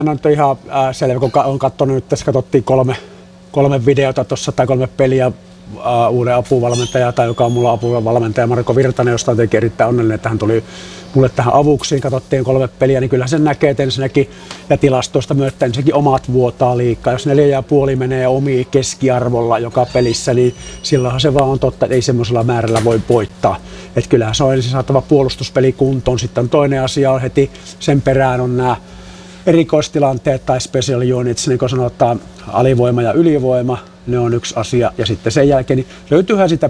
No nyt on ihan selvä, kun on katsonut, nyt tässä katsottiin kolme videota tuossa tai 3 peliä uuden apuvalmentaja, tai joka on mulla apuvalmentaja Marko Virtanen, josta on tietenkin erittäin onnellinen, että hän tuli mulle tähän avuksiin. Katsottiin 3 peliä, niin kyllähän sen näkee, että ensinnäkin, ja tilastoista myös, että ensinnäkin omat vuotaa liikaa. Jos 4,5 menee omiin keskiarvolla joka pelissä, niin silloinhan se vaan on totta, että ei semmoisella määrällä voi voittaa. Että kyllähän se on ensin saatava puolustuspeli kuntoon. Sitten toinen asia on heti, sen perään on nämä erikoistilanteet tai special units, niin kuin sanotaan, alivoima ja ylivoima, ne on yksi asia. Ja sitten sen jälkeen niin löytyyhän sitä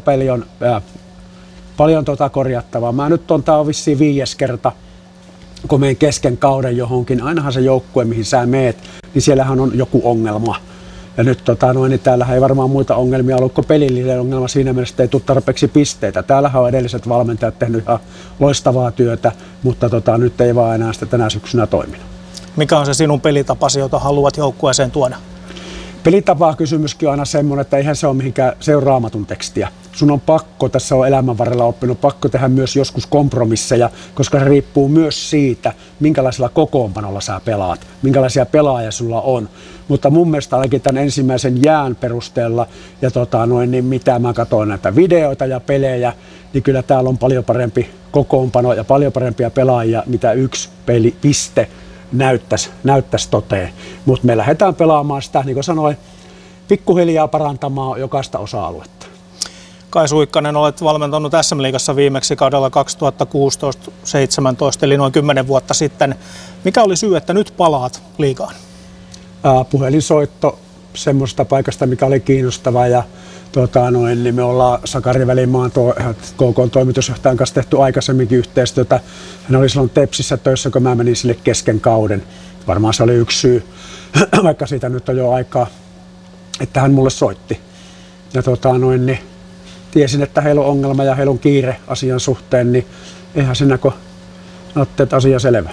paljon korjattavaa. Tää on vissiin 5. kerta, kun menen kesken kauden johonkin. Ainahan se joukkue, mihin sä meet, niin siellähän on joku ongelma. Ja nyt niin täällähän ei varmaan muita ongelmia ollut kuin pelillinen ongelma siinä mielessä, että ei tule tarpeeksi pisteitä. Täällähän on edelliset valmentajat tehnyt ihan loistavaa työtä, mutta nyt ei vaan enää sitä tänä syksynä toiminut. Mikä on se sinun pelitapasi, jota haluat joukkueeseen tuoda? Pelitapaa kysymyskin on aina semmoinen, että eihän se ole mihinkään Raamatun tekstiä. Sun on pakko, tässä on elämän varrella oppinut, pakko tehdä myös joskus kompromisseja, koska se riippuu myös siitä, minkälaisella kokoonpanolla sä pelaat, minkälaisia pelaajia sulla on. Mutta mun mielestä ainakin tämän ensimmäisen jään perusteella, ja niin mitä mä katsoin näitä videoita ja pelejä, niin kyllä täällä on paljon parempi kokoonpano ja paljon parempia pelaajia, mitä yksi piste näyttäisi toteen. Mutta me lähdetään pelaamaan sitä, niin kuin sanoin, pikkuhiljaa parantamaan jokaista osa-aluetta. Kai Suikkanen, olet valmentanut SM-liigassa viimeksi kaudella 2016-17, eli noin 10 vuotta sitten. Mikä oli syy, että nyt palaat liigaan? Puhelinsoitto semmoista paikasta, mikä oli kiinnostavaa, ja niin me ollaan Sakari Välimaan KK-toimitusjohtajan kanssa tehty aikaisemminkin yhteistyötä. Hän oli silloin Tepsissä töissä, kun mä menin sille kesken kauden. Varmaan se oli yksi syy, vaikka siitä nyt on jo aikaa, että hän mulle soitti. Ja niin tiesin, että heillä on ongelma ja heillä on kiire asian suhteen, niin eihän siinä kun ajattelet asia selvä.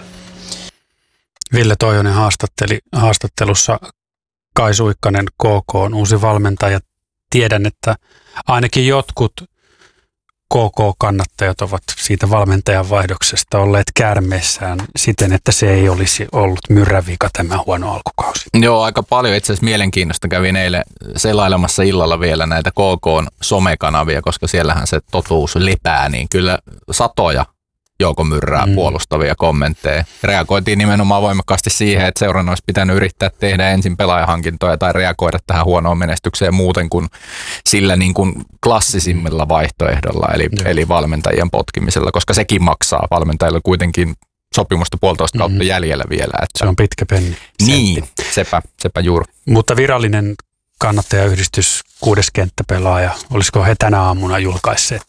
Ville Toijonen haastattelussa Kai Suikkanen, KK on uusi valmentaja. Tiedän, että ainakin jotkut KK-kannattajat ovat siitä valmentajan vaihdoksesta olleet käärmeessään siten, että se ei olisi ollut myrrävika tämä huono alkukausi. Joo, aika paljon itse asiassa mielenkiinnosta. Kävin eilen selailemassa illalla vielä näitä KK-somekanavia, koska siellähän se totuus lepää, niin kyllä satoja joukomyrrää puolustavia kommentteja. Reagoitiin nimenomaan voimakkaasti siihen, että seuran olisi pitänyt yrittää tehdä ensin pelaajahankintoja tai reagoida tähän huonoon menestykseen muuten kuin sillä niin kuin klassisimmilla vaihtoehdolla, eli valmentajien potkimisella, koska sekin maksaa valmentajille kuitenkin sopimusta 1,5 kautta jäljellä vielä. Että se on pitkä penni. Niin, sepä juuri. Mutta virallinen kannattajayhdistys 6. kenttäpelaaja, olisiko he tänä aamuna julkaisseet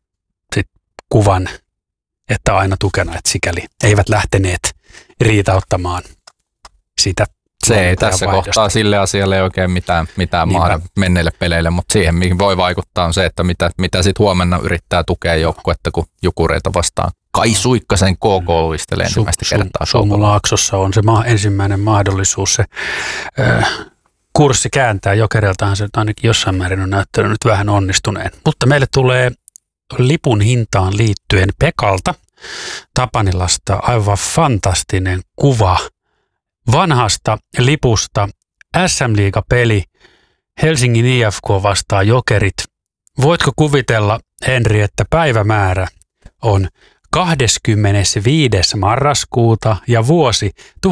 kuvan, että aina tukena, että sikäli eivät lähteneet riitauttamaan sitä. Se ei tässä kohtaa sille asialle ei oikein mitään maada menneille peleille, mutta siihen, mihin voi vaikuttaa, on se, että mitä sitten huomenna yrittää tukea joukkuetta, kun Jukureita vastaan. Kai Suikkasen KK luistelee ensimmäistä kertaa. Suomulaaksossa on se ensimmäinen mahdollisuus, se kurssi kääntää. Jokeriltahan se ainakin jossain määrin on näyttänyt nyt vähän onnistuneen. Mutta meille tulee lipun hintaan liittyen Pekalta Tapanilasta aivan fantastinen kuva vanhasta lipusta. SM-liigapeli Helsingin IFK vastaa Jokerit. Voitko kuvitella, Henri, että päivämäärä on 25. marraskuuta ja vuosi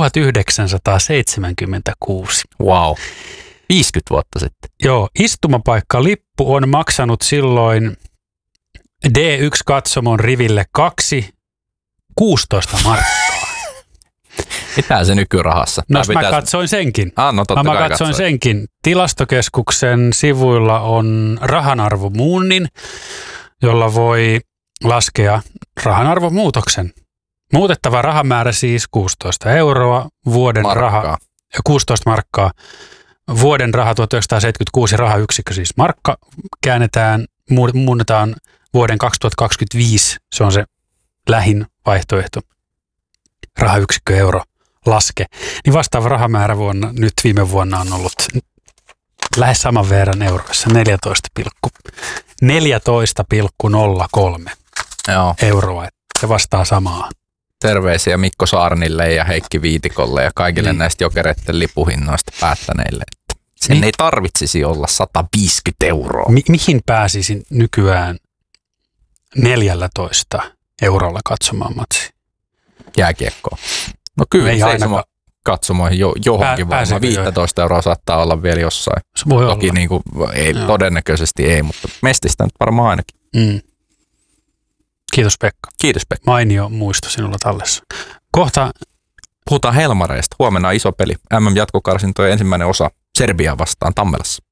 1976. Wow, 50 vuotta sitten. Joo, istumapaikkalippu on maksanut silloin D1-katsomon riville 16 markkaa. Mitä se nykyrahassa? No mä katsoin senkin. Mä katsoin senkin. Tilastokeskuksen sivuilla on rahanarvomuunnin, jolla voi laskea rahanarvomuutoksen. Muutettava rahamäärä siis 16 euroa, vuoden raha 16 markkaa. Vuoden raha 1976 rahayksikkö siis markka käännetään, muunnetaan vuoden 2025, se on se lähin vaihtoehto, rahayksikkö euro laske. Niin vastaava rahamäärä viime vuonna on ollut lähes saman verran euroissa, 14,03 euroa. Se vastaa samaa Terveisiä Mikko Saarnille ja Heikki Viitikolle ja kaikille näistä Jokereiden lipuhinnoista päättäneille. Sen ei tarvitsisi olla 150 €. Mihin pääsisin nykyään 14 € katsomaan matsia? Jääkiekkoa. No kyllä, ei seisoma katsomoihin johonkin varmaan. 15 € saattaa olla vielä jossain. Se voi Toki olla. niin kuin, ei, todennäköisesti ei, mutta Mestistä nyt varmaan ainakin. Kiitos Pekka. Kiitos Pekka. Mainio muisto sinulla tallessa. Kohta puhutaan Helmareista. Huomenna on iso peli. MM-jatkokarsintojen ensimmäinen osa Serbiaa vastaan Tammelassa.